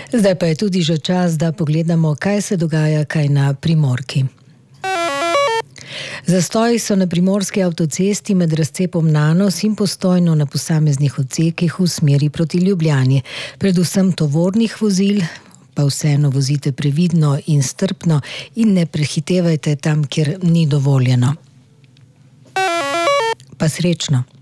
Zdaj pa je tudi že čas, da pogledamo, kaj se dogaja kaj na Primorki. Zastoji so na primorski avtocesti med razcepom Nanos in Postojno na posameznih odsekih v smeri proti Ljubljani. Predvsem tovornih vozil, pa vseeno vozite previdno in strpno in ne prehitevajte tam, kjer ni dovoljeno. Pa srečno!